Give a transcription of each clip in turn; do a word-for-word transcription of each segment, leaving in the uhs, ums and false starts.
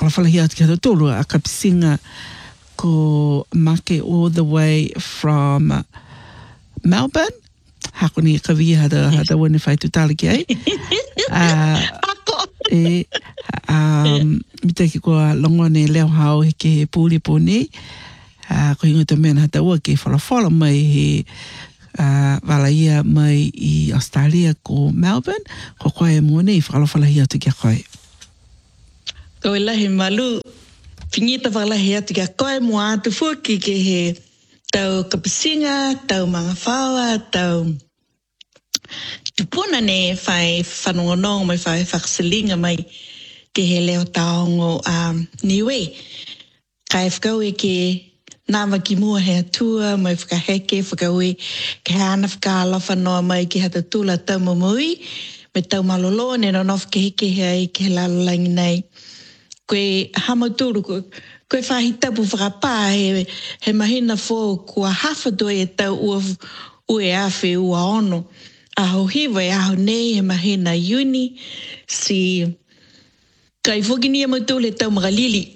whakalawhalahi atu ki hata tolu a kapisinga ko make all the way from Melbourne. Hako ni kawi hata hata wane whai tutala ki ai. E, um, mita ki kua longone leo hao he ke he pūri pōne. Uh, ko hinga te mena hata ua ke whalawhala mai he uh, walaia mai i Australia ko Melbourne. Ko koe e mōne i whalawhalahi atu ki a koe. Ko e lahi malu, whingita whalahi atu ki a koe mua atu fuki ke he tau kapisinga, tau mga whawa, tau tupuna ne whai whanongonong mai whai whakasalinga mai ke he leo taongo um, niwe. Kai whakau e ke nāma ki mua he atua, mai whakaheke, whakau e ke hana whakalofa noa mai ki hata tula tau mamui, me tau malolo, ne no nof ke heke hei ke he lalolangi nei. Koe hamauturu, koe, koe whahi tapu whakapā he, he mahina fō kua hawhadoi e tau ua, ue awhi ua ono. Aho hiwa e aho nei he mahina uni, si kai whokini e mautule tau magalili.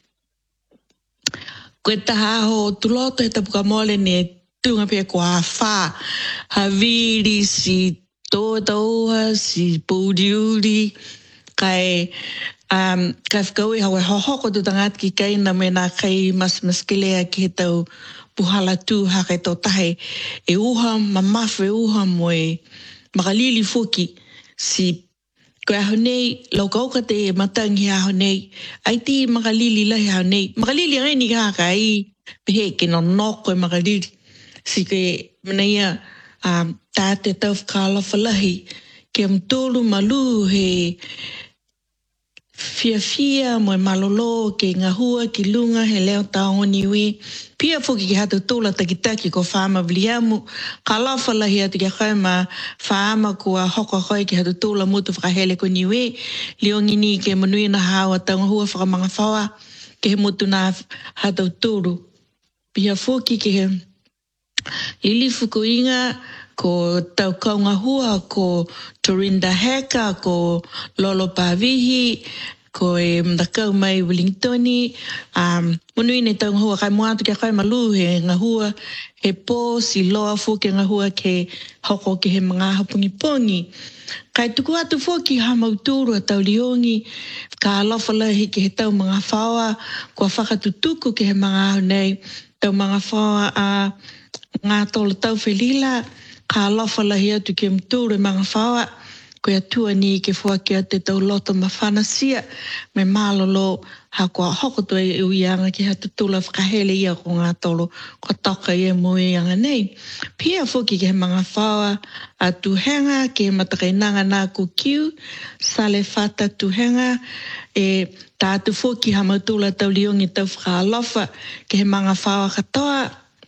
Koe taha aho tuloto he tapu ka mole ne tunga pia kua wha, haviri, si tōtauha, si pūdiuri, kai um, kai whakau e hawe hohoko tu tangat ki kaina me nā kai mas maskelea ki he tau puhala tū hake tō tahe e uha, mamafu e uha mo e makalili fuki si koe aho nei, lau kauka te e matangi aho nei, ai ti makalili lahi aho nei, makalili ngai ni haka ai pehe ke no noko e makalili si ke manaia um, tāte tau whakalofa lahi ke mtolu malu he fia fia mo e malolo ke ngahua ki lunga he leo taongo niwi pia fuki ki hatu tula takitaki ko whaama viliamu ka laufa lahi atu ki kaima whaama kua hoko hoi ki hatu tula mutu whakahele ko niwi liongi ni ke manui na hawa taonga hua whakamanga whawa ke he mutu na hatu tulu pia fuki ke he ilifu ko inga ko tau kaunga hua, ko Torinda Heka, ko Lolo Pavihi, ko e mdakau mai Wellingtoni. Um, Munui ne tau hua kai moatu kia kai malu he ngā hua, he pō si loa fu ke ngā hua ke hoko ke he mga hapungi pongi. Kai tuku atu fōki ha mauturu a tau liongi, ka alofa lahi ke he tau mga whawa, kua whakatutuku ke he mga ahu nei, tau mga whawa a ngā tolo tau whelila, ka alofa lahi atu ke mturu mga whawa, koe atua ni ke fuaki a te tau loto mawhanasia, me malolo ha kua hokoto e uianga ki hata tula whakahele ia ko ngā tolo, ko toka ia mui anga nei. Pia fuki ke mga whawa a tuhenga, ke matakainanga nā kukiu, sale fata tuhenga, e tātu fuki ha mautula tau liongi tau whakalofa, ke he mga whawa katoa,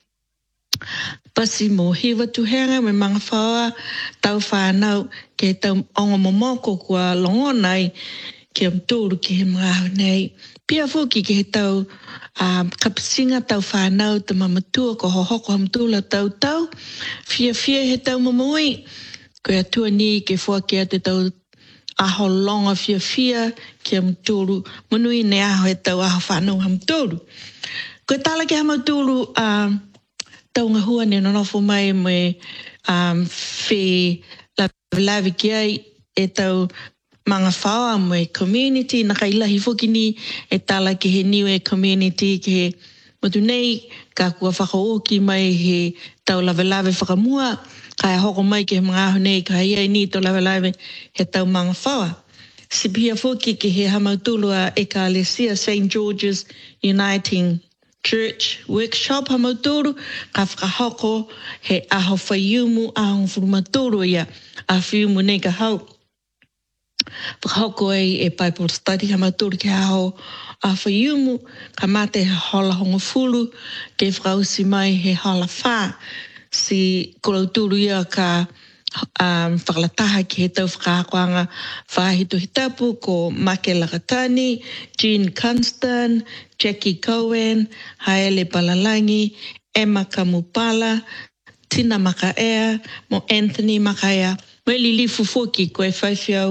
pasi mo hiwa tuhenga me mga whawa tau whanau ke tau ongo momoko kua longonai ke amturu ke he mga nei. Pia fuki ke he tau um, kapisinga tau whanau ta mamatua ko hohoko hamtula tau tau. Fia fia he tau mamui. Koe atua ni ke fuaki a te tau aho longa fia fia ke amturu. Manui ne aho he tau aho whanau hamturu. Koe tala ke hamturu um, tau ngā hua ne nonofo mai me um, whi lavi ki ai e tau mga whaua me community na kai lahi whuki ni e tala ki he niwe community ki he motu nei ka kua whakaoki mai he tau lawe lawe whakamua kai hoko mai ki he mga ahu nei ka iai ni tau lawe lawe he tau mga whaua. Si pia whuki ki he hamautulu a Ekalesia Saint George's Uniting Church workshop hamauturu ka whakahoko he aho whaiumu aho whurumaturu ia a whiumu nei ka hau. Whakahoko ei e Bible study hamauturu ke aho a whaiumu ka mate he hola hongo fulu ke whakausi mai he hola wha si kolauturu ia ka um, whakalataha ki he tau whakahakoanga whahito hitapu ko Make Lakatani, Jean Constant, Jackie Cohen, Haele Balalangi, Emma Kamupala, Tina Makaea, mo Anthony Makaea, mo Lili Fufuki koe whaiwhiau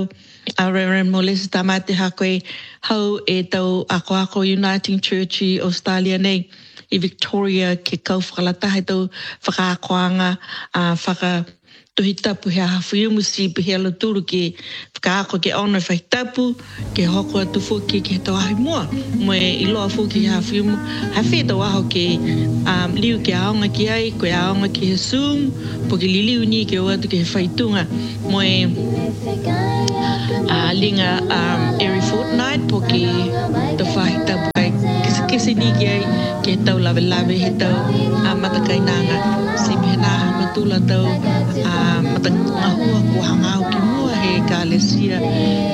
a Reverend Mollis tamate ha koe hau e tau a ko ako Uniting Church i Australia nei i Victoria ke kau whakalatahe tau whakaakoanga a whaka tuhi tapu hea hawhiumu si pihea lo turu ke whakaako ke ono whai tapu ke hoko atu fuki ke tau ahi mua moe i loa fuki hea hawhiumu ha whetau aho ke um, liu ke aonga ki ai koe aonga ki he Zoom po ke liliu ni ke o atu ke he whaitunga moe uh, linga um, every fortnight po ke tau whahi tapu kai kisi kisi ni ki ai ke tau lawe lawe he tau uh, matakainanga si mihena matula tau uh, matangahua kua hangau ki mua he ka lesia